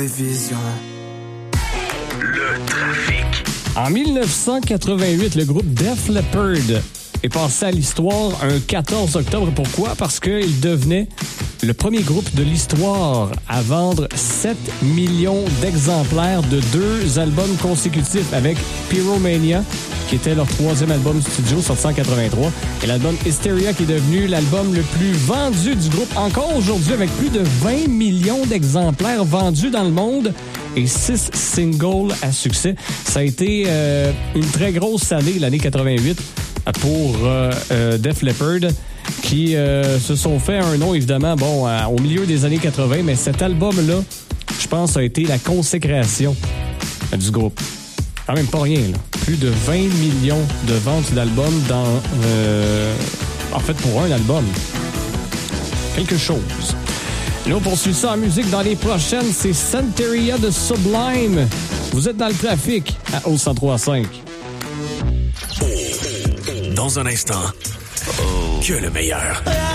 Le trafic. En 1988, le groupe Def Leppard est passé à l'histoire un 14 octobre. Pourquoi? Parce qu'il devenait le premier groupe de l'histoire à vendre 7 millions d'exemplaires de 2 albums consécutifs avec Pyromania, qui était leur 3e album studio, sorti en 83, et l'album Hysteria, qui est devenu l'album le plus vendu du groupe encore aujourd'hui, avec plus de 20 millions d'exemplaires vendus dans le monde et 6 singles à succès. Ça a été une très grosse année, l'année 88, pour Def Leppard, qui se sont fait un nom, évidemment, au milieu des années 80, mais cet album-là, je pense, a été la consécration du groupe. Quand même pas rien, là. Plus de 20 millions de ventes d'albums pour un album. Quelque chose. Nous, on poursuit ça en musique dans les prochaines. C'est Santeria de Sublime. Vous êtes dans le trafic à Haute 103.5. Dans un instant, que le meilleur.